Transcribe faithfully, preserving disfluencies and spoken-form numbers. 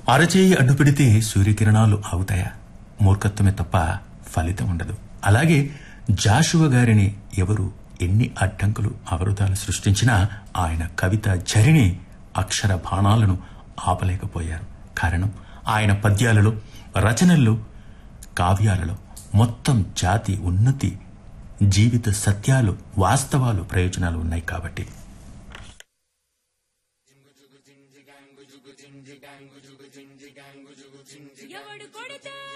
అరచేయి అడ్డుపెడితే సూర్యకిరణాలు ఆగుతాయా? మూర్ఖత్వమే తప్ప ఫలితం ఉండదు. అలాగే జాషువా గారిని ఎవరు ఎన్ని అడ్డంకులు అవరోధాలు సృష్టించినా ఆయన కవిత జరిని అక్షర బాణాలను ఆపలేకపోయారు. కారణం ఆయన పద్యాలలో, రచనల్లో, కావ్యాలలో మొత్తం జాతి ఉన్నతి, జీవిత సత్యాలు, వాస్తవాలు, ప్రయోజనాలు ఉన్నాయి కాబట్టి. ఎవడు కొడితే